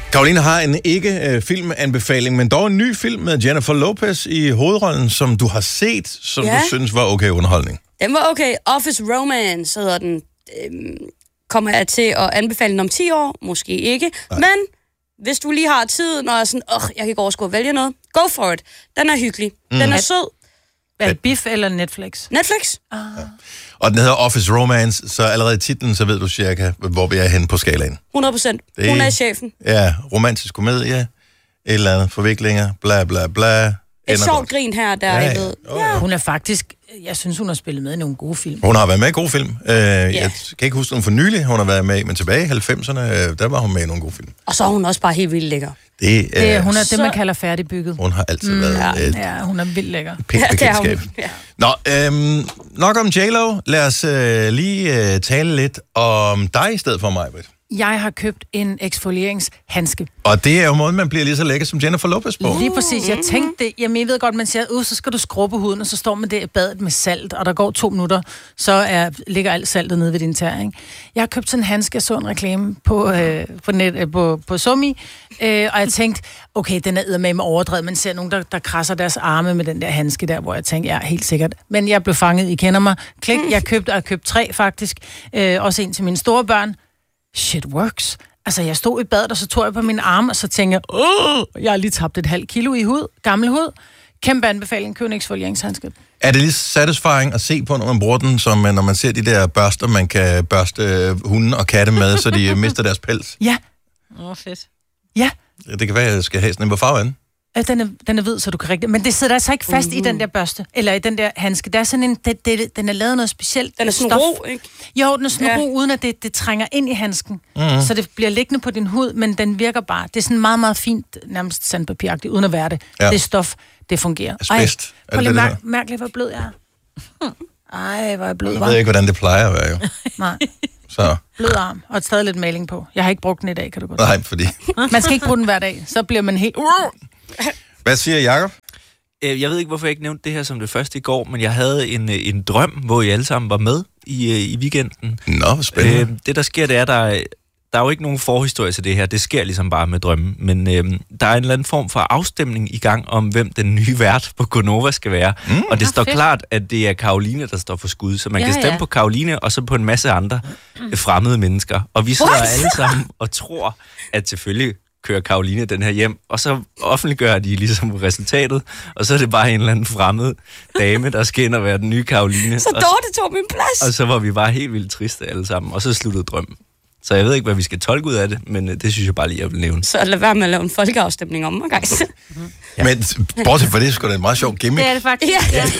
Karoline har en ikke-filmanbefaling, men dog en ny film med Jennifer Lopez i hovedrollen, som du har set, som du synes var okay underholdning. Den var okay. Office Romance hedder den. Kommer jeg til at anbefale den om 10 år? Måske ikke. Nej. Men hvis du lige har tiden, og er sådan, jeg kan ikke overskue at vælge noget, go for it. Den er hyggelig. Den er sød. Er det Biff eller Netflix? Netflix. Ja. Og den hedder Office Romance, så allerede i titlen, så ved du cirka, hvor vi er henne på skalaen. 100%. Hun er chefen. Ja, romantisk komedie, et eller andet, forviklinger, bla bla bla. Et sjovt grin her, der jeg ved. Hun er faktisk, jeg synes, hun har spillet med i nogle gode film. Hun har været med i gode film. Jeg kan ikke huske nogen for nylig, hun har været med, men tilbage i 90'erne, der var hun med i nogle gode film. Og så er hun også bare helt vildt lækker. Hun er det, man kalder færdigbygget. Hun har altid været ja, hun er vildt lækker. Pænt bekendtskab. Nå, nok om J.Lo. Lad os lige tale lidt om dig i stedet for mig, Britt. Jeg har købt en eksfolieringshandske. Og det er jo måden, man bliver lige så lækker som Jennifer Lopez på. Lige præcis. Jeg tænkte det. Jamen, jeg ved godt, man siger, så skal du skrubbe huden, og så står man der i badet med salt, og der går 2 minutter, så ligger alt saltet nede ved din tær, ikke? Jeg har købt sådan en handske, jeg så en reklame på Sumi, og jeg tænkte, okay, den er eddermame overdrevet. Man ser nogen, der krasser deres arme med den der handske der, hvor jeg tænkte, ja, helt sikkert. Men jeg blev fanget, I kender mig. Klik, jeg har købt 3 faktisk. Også en til mine store børn. Shit works. Altså, jeg stod i badet, og så tog jeg på min arm, og så tænkte jeg har lige tabt et halvt kilo i gammel hud. Kæmpe anbefaling, køb en eksfolieringshandske. Er det lige satisfying at se på, når man bruger den, som når man ser de der børster, man kan børste hunde og katte med, så de mister deres pels? Ja. Fedt. Ja. Det kan være, at jeg skal have sådan en. Hvor farve er den? Den er hvid, så du kan rigtig... Men det sidder altså ikke fast i den der børste, eller i den der handske. Der er sådan en... Den er lavet noget specielt. Den er sådan ro, ikke? Jo, den er sådan ro, uden at det trænger ind i handsken. Mm-hmm. Så det bliver liggende på din hud, men den virker bare. Det er sådan meget, meget fint, nærmest sandpapiragtigt, uden at være det. Ja. Det er stof, det fungerer. Asbest. Prøv lige mærkeligt, hvor blød jeg er. Ej, hvor er jeg blød, Jeg ved ikke, hvordan det plejer at være, jo. Nej. Så. Blød arm, og stadig lidt maling på. Jeg har ikke brugt den i dag, kan du godt. Nej, fordi... Man skal ikke bruge den hver dag, så bliver man helt... Hvad siger Jacob? Jeg ved ikke, hvorfor jeg ikke nævnte det her som det første i går, men jeg havde en drøm, hvor I alle sammen var med i weekenden. Nå, spændende. Det, der sker, det er, der er jo ikke nogen forhistorie til det her. Det sker ligesom bare med drømme. Men der er en eller anden form for afstemning i gang om, hvem den nye vært på Gonova skal være. Og det står klart, at det er Karoline, der står for skud. Så man kan stemme på Karoline, og så på en masse andre fremmede mennesker. Og vi sidder alle sammen og tror, at selvfølgelig kører Karoline den her hjem, og så offentliggør de ligesom resultatet, og så er det bare en eller anden fremmed dame, der skal ind og være den nye Karoline. Så Dorte tog min plads! Og så var vi bare helt vildt triste alle sammen, og så sluttede drømmen. Så jeg ved ikke, hvad vi skal tolke ud af det, men det synes jeg bare lige, jeg vil nævne. Så lad være med at lave en folkeafstemning om mig, guys. Ja. Men bortset fra det, skulle det en meget sjov gimmick. Det er det faktisk.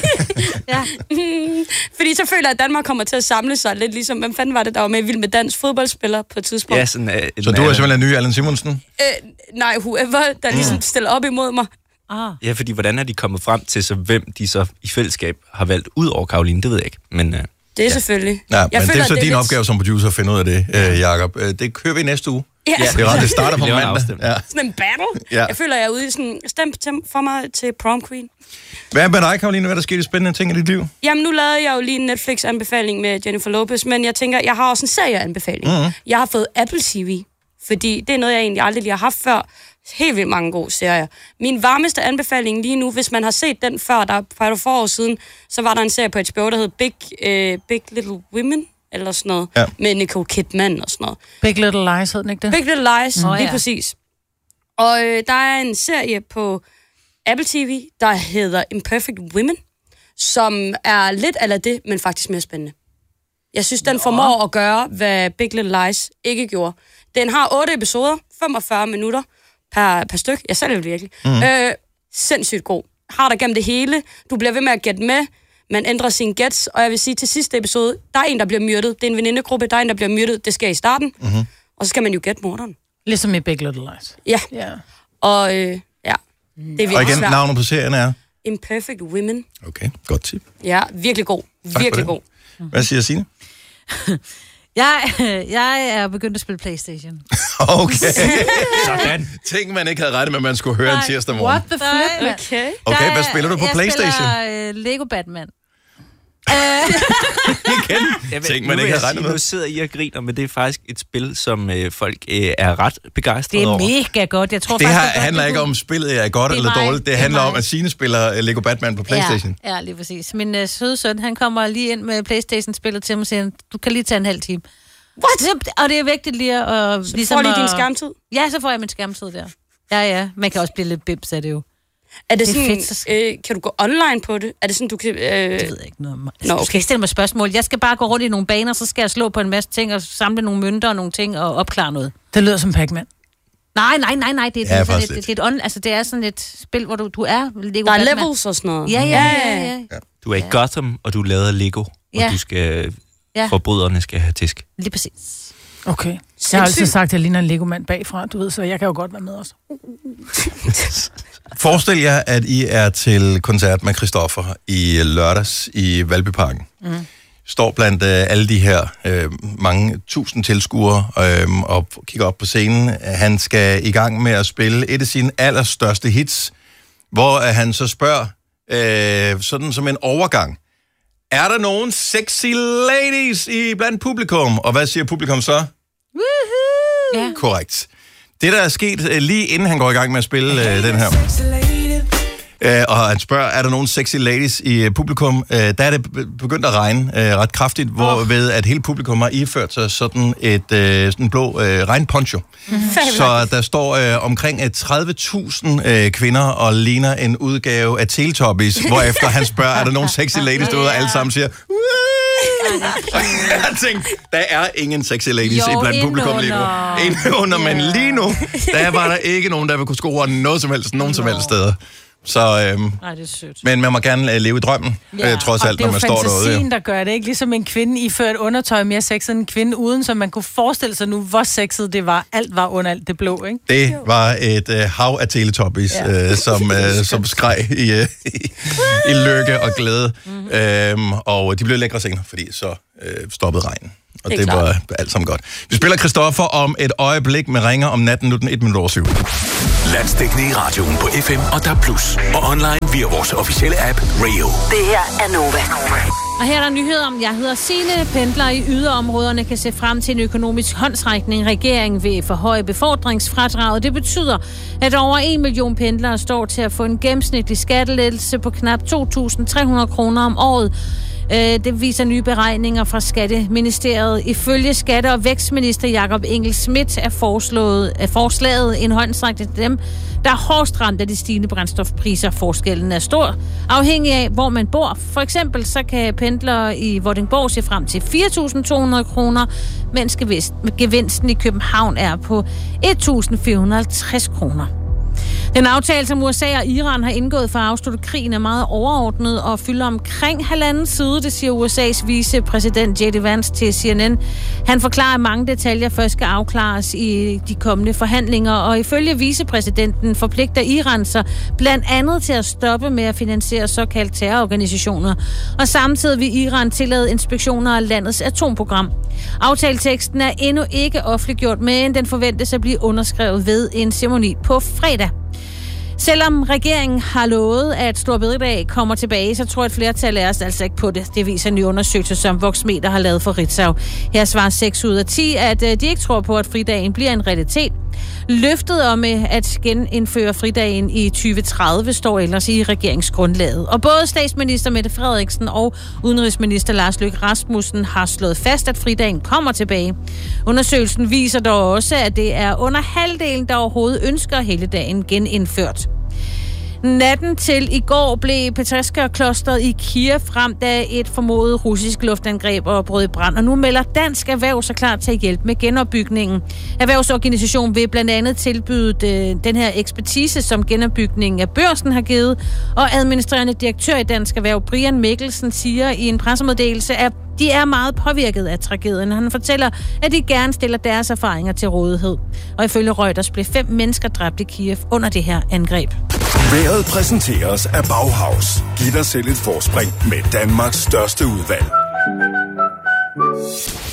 Ja. Fordi så føler jeg, at Danmark kommer til at samle sig lidt ligesom, hvem fanden var det, der var med i Vild med Dans fodboldspiller på et tidspunkt? Ja, sådan, så du er simpelthen en ny Allan Simonsen? Nej, whoever, der ligesom stiller op imod mig. Ja, fordi hvordan er de kommet frem til, så hvem de så i fællesskab har valgt ud over Karoline, det ved jeg ikke. Men, det er selvfølgelig. Ja, men det er så din opgave som producer at finde ud af det, Jacob. Det kører vi næste uge. Ja. Det er ret, det starter på mandag. Ja. Sådan en battle. Ja. Jeg føler, jeg er ude i sådan... Stem for mig til prom queen. Hvad er med dig, Karoline? Hvad er der sket i spændende ting i dit liv? Jamen, nu lavede jeg jo lige en Netflix-anbefaling med Jennifer Lopez, men jeg tænker, jeg har også en serieanbefaling. Mm-hmm. Jeg har fået Apple TV, fordi det er noget, jeg egentlig aldrig lige har haft før. Helt vildt mange gode serier. Min varmeste anbefaling lige nu, hvis man har set den før, der for et år siden, så var der en serie på HBO, der hed Big Little Women, eller sådan noget, med Nicole Kidman og sådan noget. Big Little Lies hed den ikke det? Big Little Lies, lige præcis. Og der er en serie på Apple TV, der hedder Imperfect Women, som er lidt eller det, men faktisk mere spændende. Jeg synes, den formår at gøre, hvad Big Little Lies ikke gjorde. Den har 8 episoder, 45 minutter per styk. Jeg selv er det virkelig. Sindssygt god. Har der gennem det hele. Du bliver ved med at gætte med. Man ændrer sine gæts, og jeg vil sige, til sidste episode, der er en, der bliver myrdet. Det er en venindegruppe, der er en, der bliver myrdet. Det sker i starten. Mm-hmm. Og så skal man jo gætte morderen. Ligesom i Big Little Lies. Ja. Og det er virkelig og igen, svært. navnet på serien er? Imperfect Women. Okay, godt tip. Ja, virkelig god. Virkelig god. Hvad siger Signe? Jeg er begyndt at spille PlayStation. Okay. Sådan. Tænk, man ikke havde regnet med, at man skulle høre en tirsdag morgen. What the flip, Okay. Okay, hvad spiller du på PlayStation? Jeg spiller Lego Batman. Igen. Ting, man ikke har regnet med. Nu sidder I og griner, men det er faktisk et spil, som folk er ret begejstrede Det over. er mega godt. Jeg tror Det faktisk, her handler ikke om, spillet er godt eller dårligt. Det handler om, at Signe spiller Lego Batman på PlayStation. Ja, lige præcis. Min søde søn, han kommer lige ind med PlayStation-spillet til mig og siger, du kan lige tage en halv time. What? Og det er vigtigt lige at... Så ligesom får lige din skærmtid? Ja, så får jeg min skærmtid der. Ja. Man kan også blive lidt bims af det jo. Er det sådan, kan du gå online på det? Er det sådan, du kan... Det ved jeg ikke noget om. Du skal ikke stille mig spørgsmål. Jeg skal bare gå rundt i nogle baner, så skal jeg slå på en masse ting og samle nogle mønter og nogle ting og opklare noget. Det lyder som Pac-Man. Nej. Det er sådan et spil, hvor du er Lego Der er Batman. levels og sådan noget. Ja. Du er i Gotham, og du lavede Lego, og du skal... Forbryderne skal have tisk. Lige præcis. Okay. Jeg har altid sagt, at jeg ligner en Lego-mand bagfra, du ved, så jeg kan jo godt være med også. Forestil jer, at I er til koncert med Christoffer i lørdags i Valbyparken. Står blandt alle de her mange tusind tilskuere og kigger op på scenen. Han skal i gang med at spille et af sine allerstørste hits, hvor han så spørger, sådan som en overgang, er der nogen sexy ladies i blandt publikum? Og hvad siger publikum så? Woohoo! Ja. Korrekt. Det, der er sket lige inden han går i gang med at spille den her, og han spørger, er der nogen sexy ladies i publikum? Der er det begyndt at regne ret kraftigt, hvorved at hele publikum har iført sig sådan en blå regnponcho. Så der står omkring 30.000 kvinder og ligner en udgave af Teletubbies, hvorefter han spørger, er der nogen sexy ladies derude, og alle sammen siger, jeg tænkte, der er ingen sexy ladies i blandt publikum lige nu. Men lige nu, der var der ikke nogen, der vil kunne score noget som helst, nogen som helst steder. Så, det er sødt. Men man må gerne leve i drømmen, trods alt, når man står derude. det er jo fantasien, der gør det, ikke? Ligesom en kvinde iført undertøj mere sexet end en kvinde uden, så man kunne forestille sig nu, hvor sexet det var. Alt var under alt det blå, ikke? Det var et hav af Teletubbies, som skreg i lykke og glæde. Og de blev lækre senere, fordi så stoppede regnen. Og det var alt sammen godt. Vi spiller Christoffer om et øjeblik med ringer om natten, nu den 1:07. Landsdækkende i radioen på FM og DAB+. Og online via vores officielle app Radio. Det her er Nova. Og her er der en nyhed om, jeg hedder Signe. Pendlere i yderområderne kan se frem til en økonomisk håndsrækning. Regeringen vil forhøje befordringsfradraget. Det betyder, at over 1 million pendlere står til at få en gennemsnitlig skattelettelse på knap 2.300 kroner om året. Det viser nye beregninger fra Skatteministeriet. Ifølge Skatte- og Vækstminister Jakob Engel-Schmidt er forslaget en håndsrækning til dem, der er hårdest ramt af de stigende brændstofpriser. Forskellen er stor, afhængig af, hvor man bor. For eksempel så kan pendlere i Vordingborg se frem til 4.200 kroner, mens gevinsten i København er på 1.450 kroner. Den aftale, som USA og Iran har indgået for at afslutte krigen, er meget overordnet og fylder omkring 1,5 side, det siger USA's vicepræsident J.D. Vance til CNN. Han forklarer, at mange detaljer først skal afklares i de kommende forhandlinger, og ifølge vicepræsidenten forpligter Iran sig blandt andet til at stoppe med at finansiere såkaldte terrororganisationer, og samtidig vil Iran tillade inspektioner af landets atomprogram. Aftaleteksten er endnu ikke offentliggjort, men den forventes at blive underskrevet ved en ceremoni på fredag. Selvom regeringen har lovet, at Store Bededag kommer tilbage, så tror et flertal af os altså ikke på det. Det viser en ny undersøgelse, som Voxmeter har lavet for Ritzau. Her svarer 6 ud af 10, at de ikke tror på, at fridagen bliver en realitet. Løftet om at genindføre fridagen i 2030 står ellers i regeringsgrundlaget. Og både statsminister Mette Frederiksen og udenrigsminister Lars Løkke Rasmussen har slået fast, at fridagen kommer tilbage. Undersøgelsen viser dog også, at det er under halvdelen, der overhovedet ønsker helligdagen genindført. Natten til i går blev Petrovskij-klosteret i Kiev ramt af et formodet russisk luftangreb og brød i brand, og nu melder Dansk Erhverv sig klar til at hjælpe med genopbygningen. Erhvervsorganisationen vil blandt andet tilbyde den her ekspertise, som genopbygningen af Børsen har givet, og administrerende direktør i Dansk Erhverv, Brian Mikkelsen, siger i en pressemeddelelse, at de er meget påvirket af tragedien. Han fortæller, at de gerne stiller deres erfaringer til rådighed. Og ifølge Reuters blev 5 mennesker dræbt i Kiev under det her angreb. Vejret præsenteres af Bauhaus. Giv dig selv et forspring med Danmarks største udvalg.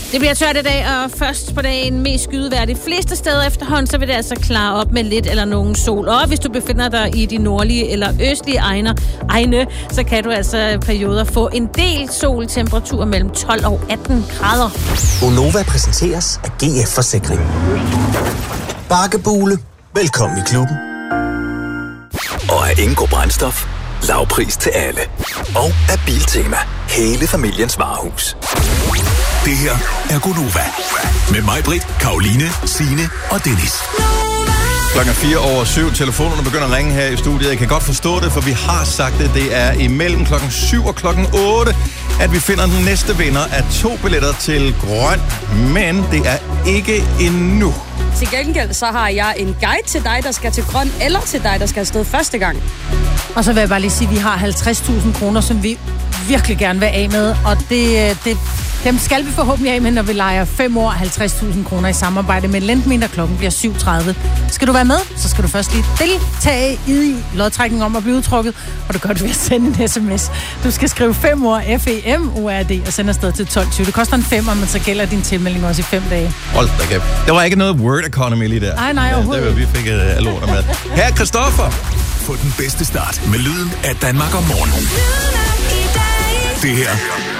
Det bliver tørt i dag, og først på dagen mest skydevejr de fleste steder efterhånden, så vil det altså klare op med lidt eller nogen sol. Og hvis du befinder dig i de nordlige eller østlige egne, så kan du altså perioder få en del soltemperatur mellem 12 og 18 grader. Gonova præsenteres af GF Forsikring. Bakkebule. Velkommen i klubben. Og af Ingo Brændstof. Lavpris til alle. Og af Biltema. Hele familiens varehus. Det her er Gonova. Med mig, Britt, Karoline, Signe og Dennis. 4:04. Telefonerne begynder at ringe her i studiet. Jeg kan godt forstå det, for vi har sagt det. Det er imellem 7 og 8, at vi finder den næste vinder af 2 billetter til Grøn. Men det er ikke endnu. Til gengæld så har jeg en guide til dig, der skal til Grøn, eller til dig, der skal afsted første gang. Og så vil jeg bare lige sige, at vi har 50.000 kroner, som vi virkelig gerne vil af med. Og dem skal vi forhåbentlig af med, når vi leger 5 år 50.000 kroner i samarbejde med Lendme, der klokken bliver 7:30. Skal du være med, så skal du først lige deltage i lodtrækningen om at blive udtrukket. Og du gør det ved at sende en sms. Du skal skrive 5 år FEMORD og sende afsted til 12:20. Det koster en 5, men så gælder din tilmelding også i 5 dage. Hold da kæft. Der var ikke noget word economy lige der. Nej, overhovedet. Det var, vi fik alle ordene med. Her er Christoffer. Få den bedste start med lyden af Danmark om morgenen. Det her